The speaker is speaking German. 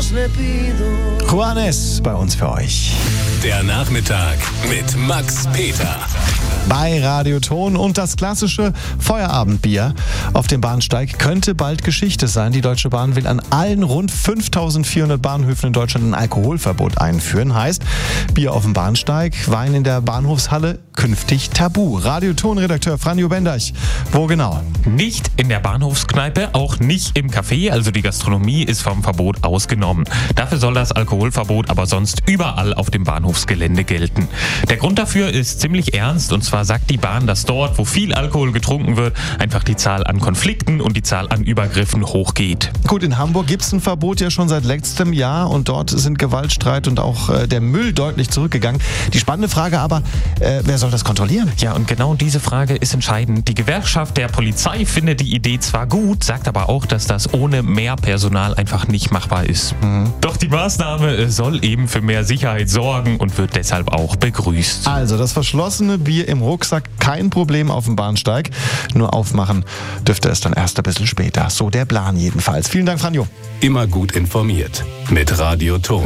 Juanes bei uns für euch. Der Nachmittag mit Max Peter. Bei Radio Ton und das klassische Feierabendbier auf dem Bahnsteig könnte bald Geschichte sein. Die Deutsche Bahn will an allen rund 5400 Bahnhöfen in Deutschland ein Alkoholverbot einführen. Heißt, Bier auf dem Bahnsteig, Wein in der Bahnhofshalle künftig tabu. Radio Ton-Redakteur Franjo Benderch, wo genau? Nicht in der Bahnhofskneipe, auch nicht im Café, also die Gastronomie ist vom Verbot ausgenommen. Dafür soll das Alkoholverbot aber sonst überall auf dem Bahnhofsgelände gelten. Der Grund dafür ist ziemlich ernst, und zwar sagt die Bahn, dass dort, wo viel Alkohol getrunken wird, einfach die Zahl an Konflikten und die Zahl an Übergriffen hochgeht. Gut, in Hamburg gibt es ein Verbot ja schon seit letztem Jahr und dort sind Gewaltstreit und auch der Müll deutlich zurückgegangen. Die spannende Frage aber, wer soll das kontrollieren? Ja, und genau diese Frage ist entscheidend. Die Gewerkschaft der Polizei findet die Idee zwar gut, sagt aber auch, dass das ohne mehr Personal einfach nicht machbar ist. Doch die Maßnahme soll eben für mehr Sicherheit sorgen und wird deshalb auch begrüßt. Also das verschlossene Bier im Rucksack, kein Problem auf dem Bahnsteig. Nur aufmachen dürfte es dann erst ein bisschen später. So der Plan jedenfalls. Vielen Dank, Franjo. Immer gut informiert mit Radio Ton.